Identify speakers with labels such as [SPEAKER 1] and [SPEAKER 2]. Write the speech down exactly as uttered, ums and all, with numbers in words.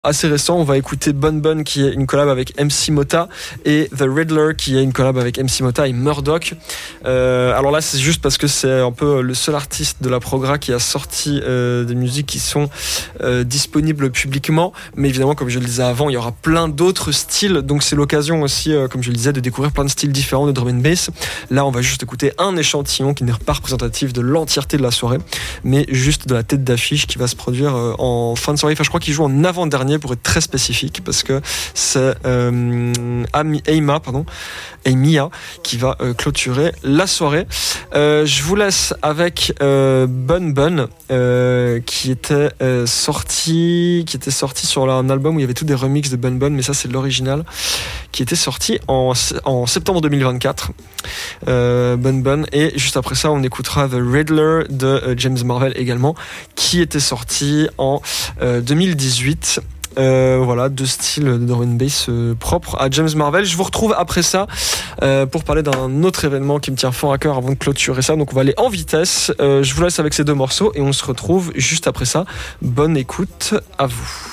[SPEAKER 1] Assez récent, on va écouter Bun Bun qui est une collab avec M C Mota et The Riddler qui est une collab avec M C Mota et Murdoch. Euh, alors là, c'est juste parce que c'est un peu le seul artiste de la Progra qui a sorti euh, des musiques qui sont euh, disponibles publiquement. Mais évidemment, comme je le disais avant, il y aura plein d'autres styles. Donc c'est l'occasion aussi, euh, comme je le disais, de découvrir plein de styles différents de drum and bass. Là, on va juste écouter un échantillon qui n'est pas représentatif de l'entièreté de la soirée, mais juste de la tête d'affiche qui va se produire euh, en fin de soirée. Enfin, je crois qu'il joue en avant-dernier pour être très spécifique, parce que c'est euh, Ami, Aima, pardon, Aimia qui va euh, clôturer la soirée. Euh, je vous laisse avec euh, Bun Bun euh, qui était euh, sorti, qui était sorti sur un album où il y avait tous des remixes de Bun Bun, mais ça c'est l'original, qui était sorti en, en septembre deux mille vingt-quatre. Euh, Bun Bun, et juste après ça on écoutera The Riddler de euh, James Marvel également, qui était sorti en euh, deux mille dix-huit. Euh, voilà, deux styles de drum and bass euh, propres à James Marvel. Je vous retrouve après ça euh, pour parler d'un autre événement qui me tient fort à cœur avant de clôturer ça. Donc on va aller en vitesse. Euh, je vous laisse avec ces deux morceaux et on se retrouve juste après ça. Bonne écoute à vous.